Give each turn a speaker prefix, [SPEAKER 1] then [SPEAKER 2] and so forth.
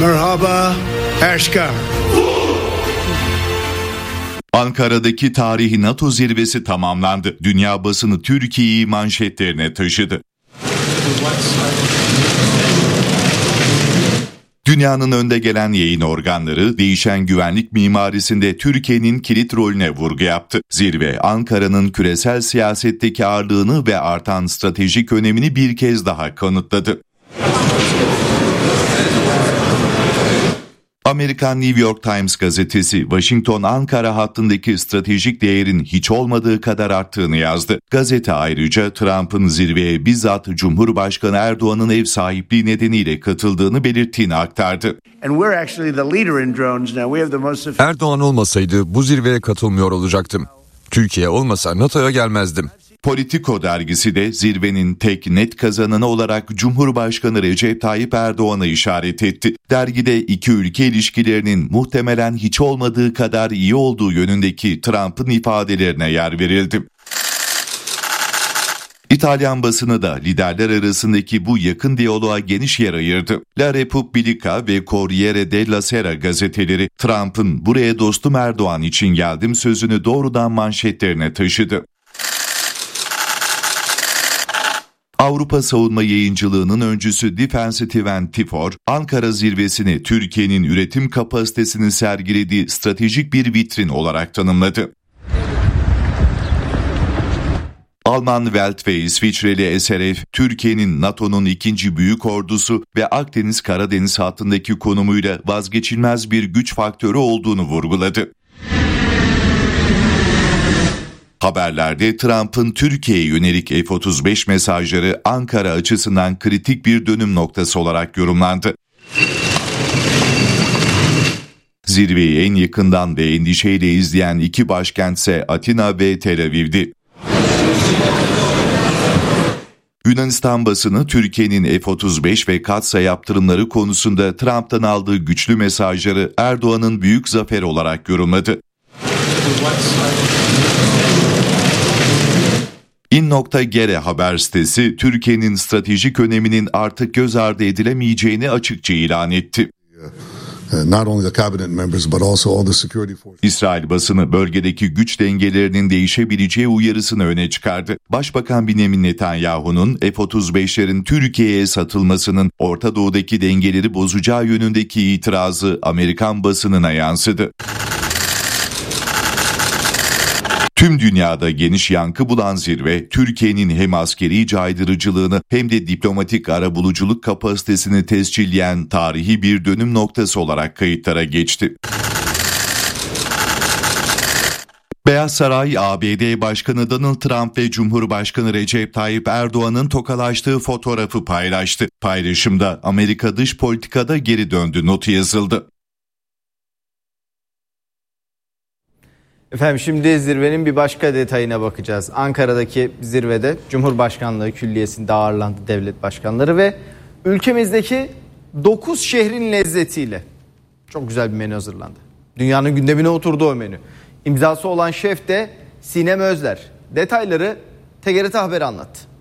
[SPEAKER 1] Merhaba, aşka.
[SPEAKER 2] Ankara'daki tarihi NATO zirvesi tamamlandı. Dünya basını Türkiye'yi manşetlerine taşıdı. Dünyanın önde gelen yayın organları değişen güvenlik mimarisinde Türkiye'nin kilit rolüne vurgu yaptı. Zirve, Ankara'nın küresel siyasetteki ağırlığını ve artan stratejik önemini bir kez daha kanıtladı. Amerikan New York Times gazetesi, Washington-Ankara hattındaki stratejik değerin hiç olmadığı kadar arttığını yazdı. Gazete ayrıca Trump'ın zirveye bizzat Cumhurbaşkanı Erdoğan'ın ev sahipliği nedeniyle katıldığını belirttiğini aktardı.
[SPEAKER 3] Erdoğan olmasaydı bu zirveye katılmıyor olacaktım. Türkiye olmasa NATO'ya gelmezdim.
[SPEAKER 2] Politico dergisi de zirvenin tek net kazananı olarak Cumhurbaşkanı Recep Tayyip Erdoğan'ı işaret etti. Dergide iki ülke ilişkilerinin muhtemelen hiç olmadığı kadar iyi olduğu yönündeki Trump'ın ifadelerine yer verildi. İtalyan basını da liderler arasındaki bu yakın diyaloğa geniş yer ayırdı. La Repubblica ve Corriere della Sera gazeteleri Trump'ın "Buraya dostum Erdoğan için geldim" sözünü doğrudan manşetlerine taşıdı. Avrupa Savunma Yayıncılığı'nın öncüsü Defense 24, Ankara zirvesini Türkiye'nin üretim kapasitesini sergilediği stratejik bir vitrin olarak tanımladı. Alman Welt ve İsviçreli SRF, Türkiye'nin NATO'nun ikinci büyük ordusu ve Akdeniz-Karadeniz hattındaki konumuyla vazgeçilmez bir güç faktörü olduğunu vurguladı. Haberlerde Trump'ın Türkiye'ye yönelik F-35 mesajları Ankara açısından kritik bir dönüm noktası olarak yorumlandı. Zirveyi en yakından ve endişeyle izleyen iki başkentse Atina ve Tel Aviv'di. Yunanistan basını Türkiye'nin F-35 ve Katsa yaptırımları konusunda Trump'tan aldığı güçlü mesajları Erdoğan'ın büyük zaferi olarak yorumladı. In.gr haber sitesi Türkiye'nin stratejik öneminin artık göz ardı edilemeyeceğini açıkça ilan etti. İsrail basını bölgedeki güç dengelerinin değişebileceği uyarısını öne çıkardı. Başbakan Benjamin Netanyahu'nun F-35'lerin Türkiye'ye satılmasının Orta Doğu'daki dengeleri bozacağı yönündeki itirazı Amerikan basınına yansıdı. Tüm dünyada geniş yankı bulan zirve, Türkiye'nin hem askeri caydırıcılığını hem de diplomatik arabuluculuk kapasitesini tescilleyen tarihi bir dönüm noktası olarak kayıtlara geçti. Beyaz Saray, ABD Başkanı Donald Trump ve Cumhurbaşkanı Recep Tayyip Erdoğan'ın tokalaştığı fotoğrafı paylaştı. Paylaşımda Amerika dış politikada geri döndü notu yazıldı.
[SPEAKER 4] Efendim şimdi zirvenin bir başka detayına bakacağız. Ankara'daki zirvede Cumhurbaşkanlığı Külliyesi'nde ağırlandı devlet başkanları ve ülkemizdeki 9 şehrin lezzetiyle çok güzel bir menü hazırlandı. Dünyanın gündemine oturdu o menü. İmzası olan şef de Sinem Özler. Detayları TGRT Haber anlattı.